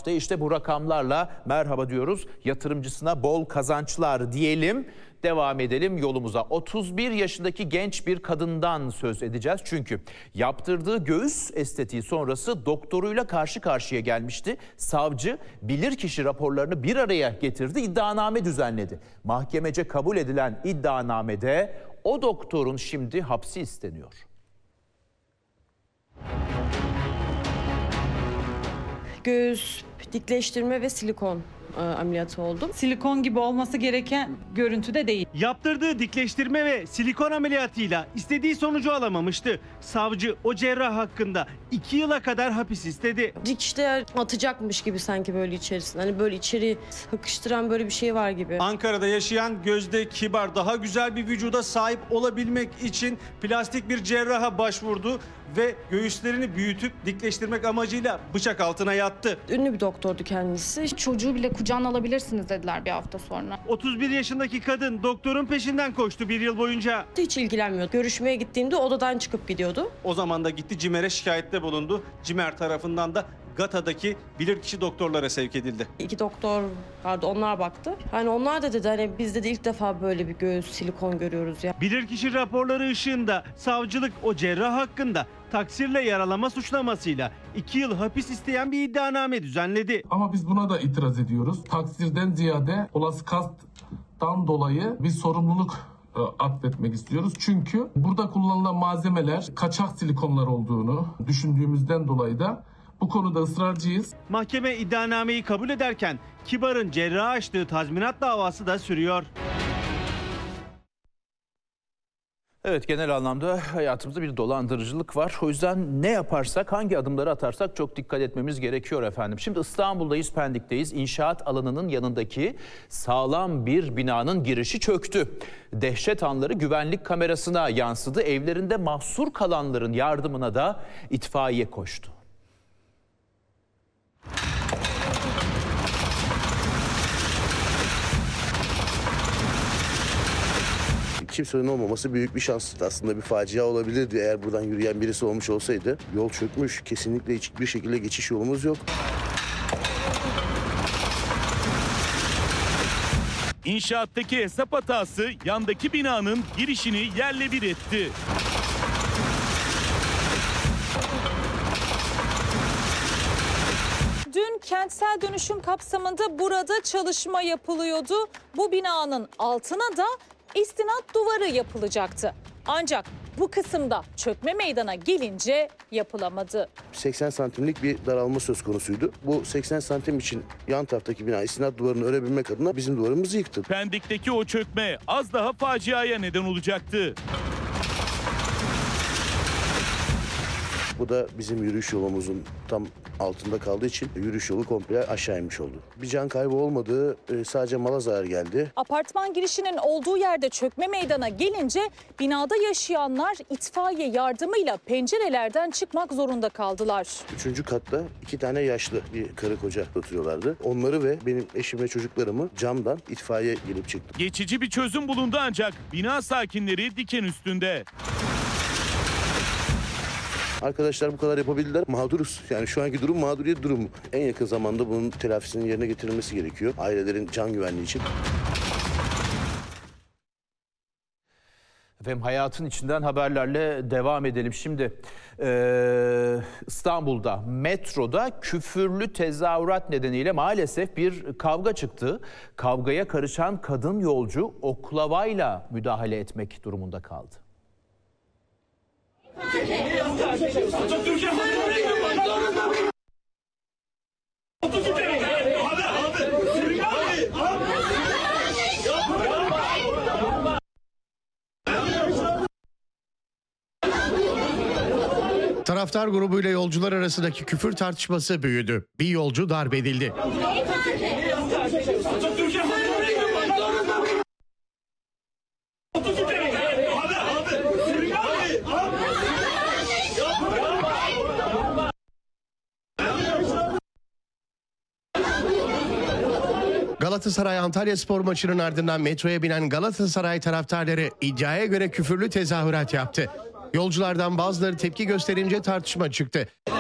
haftaya işte bu rakamlarla merhaba diyoruz. Yatırımcısına bol kazançlar diyelim. Devam edelim yolumuza. 31 yaşındaki genç bir kadından söz edeceğiz. Çünkü yaptırdığı göğüs estetiği sonrası doktoruyla karşı karşıya gelmişti. Savcı bilirkişi raporlarını bir araya getirdi, iddianame düzenledi. Mahkemece kabul edilen iddianamede o doktorun şimdi hapsi isteniyor. Göğüs dikleştirme ve silikon ameliyatı oldum. Silikon gibi olması gereken görüntüde değil. Yaptırdığı dikleştirme ve silikon ameliyatıyla istediği sonucu alamamıştı. Savcı o cerrah hakkında 2 yıla kadar hapis istedi. Dikişler atacakmış gibi sanki böyle içerisinde. Hani böyle içeri sıkıştıran böyle bir şey var gibi. Ankara'da yaşayan Gözde Kibar daha güzel bir vücuda sahip olabilmek için plastik bir cerraha başvurdu ve göğüslerini büyütüp dikleştirmek amacıyla bıçak altına yattı. Ünlü bir doktordu kendisi. Çocuğu bile kucağına alabilirsiniz dediler bir hafta sonra. 31 yaşındaki kadın doktorun peşinden koştu 1 yıl boyunca. Hiç ilgilenmiyordu. Görüşmeye gittiğimde odadan çıkıp gidiyordu. O zaman da gitti CİMER'e şikayette bulundu. CİMER tarafından da GATA'daki bilirkişi doktorlara sevk edildi. 2 doktor vardı, onlar baktı. Hani onlar da dedi hani biz de ilk defa böyle bir göğüs silikon görüyoruz ya. Bilirkişi raporları ışığında savcılık o cerrah hakkında taksirle yaralama suçlamasıyla 2 yıl hapis isteyen bir iddianame düzenledi. Ama biz buna da itiraz ediyoruz. Taksirden ziyade olası kasttan dolayı bir sorumluluk atfetmek istiyoruz. Çünkü burada kullanılan malzemeler kaçak silikonlar olduğunu düşündüğümüzden dolayı da bu konuda ısrarcıyız. Mahkeme iddianameyi kabul ederken Kibar'ın cerraha açtığı tazminat davası da sürüyor. Evet, genel anlamda hayatımızda bir dolandırıcılık var. O yüzden ne yaparsak, hangi adımları atarsak çok dikkat etmemiz gerekiyor efendim. Şimdi İstanbul'dayız, Pendik'teyiz. İnşaat alanının yanındaki sağlam bir binanın girişi çöktü. Dehşet anları güvenlik kamerasına yansıdı. Evlerinde mahsur kalanların yardımına da itfaiye koştu. Kimsenin olmaması büyük bir şanstı. Aslında bir facia olabilirdi eğer buradan yürüyen birisi olmuş olsaydı. Yol çökmüş. Kesinlikle hiçbir şekilde geçiş yolumuz yok. İnşaattaki hesap hatası yandaki binanın girişini yerle bir etti. Dün kentsel dönüşüm kapsamında burada çalışma yapılıyordu. Bu binanın altına da istinat duvarı yapılacaktı. Ancak bu kısımda çökme meydana gelince yapılamadı. 80 santimlik bir daralma söz konusuydu. Bu 80 santim için yan taraftaki bina istinat duvarını örebilmek adına bizim duvarımızı yıktı. Pendik'teki o çökme az daha faciaya neden olacaktı. Bu da bizim yürüyüş yolumuzun tam altında kaldığı için yürüyüş yolu komple aşağı inmiş oldu. Bir can kaybı olmadı, sadece mala zarar geldi. Apartman girişinin olduğu yerde çökme meydana gelince binada yaşayanlar itfaiye yardımıyla pencerelerden çıkmak zorunda kaldılar. 3. katta 2 tane yaşlı bir karı koca oturuyorlardı. Onları ve benim eşim ve çocuklarımı camdan itfaiye gelip çıktı. Geçici bir çözüm bulundu ancak bina sakinleri diken üstünde. Arkadaşlar bu kadar yapabildiler. Mağduruz. Yani şu anki durum mağduriyet durumu. En yakın zamanda bunun telafisinin yerine getirilmesi gerekiyor. Ailelerin can güvenliği için. Efendim, hayatın içinden haberlerle devam edelim. Şimdi İstanbul'da metroda küfürlü tezahürat nedeniyle maalesef bir kavga çıktı. Kavgaya karışan kadın yolcu oklavayla müdahale etmek durumunda kaldı. Taraftar grubuyla yolcular arasındaki küfür tartışması büyüdü. Bir yolcu darp edildi. Galatasaray Antalyaspor maçının ardından metroya binen Galatasaray taraftarları iddiaya göre küfürlü tezahürat yaptı. Yolculardan bazıları tepki gösterince tartışma çıktı.